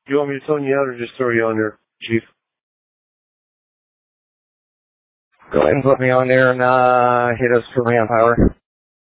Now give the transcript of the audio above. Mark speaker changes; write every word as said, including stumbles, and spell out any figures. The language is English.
Speaker 1: you want me to tone you out or just throw you on there, Chief?
Speaker 2: Go ahead and put me on there and uh, hit us for manpower.